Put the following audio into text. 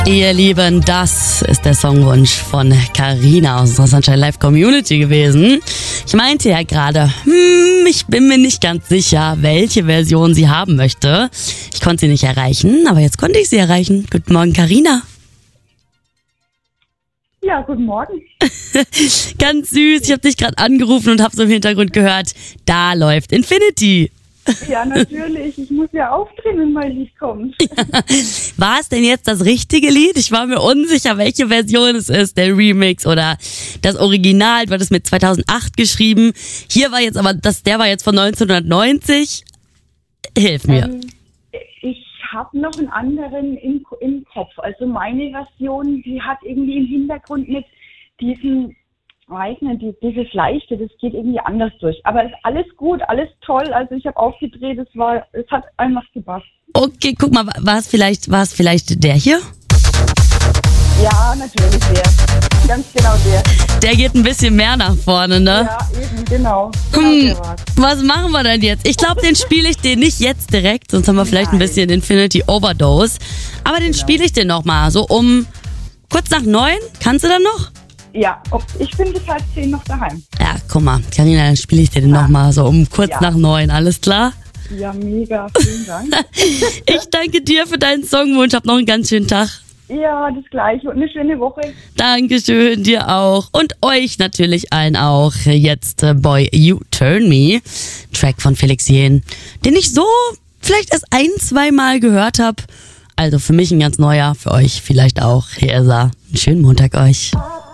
Ihr Lieben, das ist der Songwunsch von Carina aus unserer Sunshine Live Community gewesen. Ich meinte ja gerade, ich bin mir nicht ganz sicher, welche Version sie haben möchte. Ich konnte sie nicht erreichen, aber jetzt konnte ich sie erreichen. Guten Morgen, Carina. Ja, guten Morgen. Ganz süß, ich habe dich gerade angerufen und habe so im Hintergrund gehört, da läuft Infinity. Ja, natürlich. Ich muss ja aufdrehen, wenn mein Lied kommt. War es denn jetzt das richtige Lied? Ich war mir unsicher, welche Version es ist, der Remix oder das Original. Du hattest mit 2008 geschrieben. Hier war jetzt aber, der war jetzt von 1990. Hilf mir. Ich habe noch einen anderen im Kopf. Also meine Version, die hat irgendwie im Hintergrund mit diesen, weiß nicht, dieses Leichte, das geht irgendwie anders durch. Aber es ist alles gut, alles toll. Also ich habe aufgedreht, es hat einfach gepasst. Okay, guck mal, war es vielleicht der hier? Ja, natürlich der. Ganz genau der. Der geht ein bisschen mehr nach vorne, ne? Ja, eben, genau. Der war's. Was machen wir denn jetzt? Ich glaube, den spiele ich dir nicht jetzt direkt, sonst haben wir vielleicht ein bisschen Infinity Overdose. Aber den spiele ich dir nochmal, so um kurz nach 9. Kannst du dann noch? Ja, ich bin bis 9:30 noch daheim. Ja, guck mal, Carina, dann spiele ich dir den nochmal so um kurz nach 9, alles klar? Ja, mega, vielen Dank. Ich danke dir für deinen Songwunsch, hab noch einen ganz schönen Tag. Ja, das Gleiche und eine schöne Woche. Dankeschön, dir auch. Und euch natürlich allen auch. Jetzt Boy You Turn Me, Track von Felix Jähn, den ich so vielleicht erst 1-2 Mal gehört habe. Also für mich ein ganz neuer, für euch vielleicht auch. Hier ist er. Einen schönen Montag euch.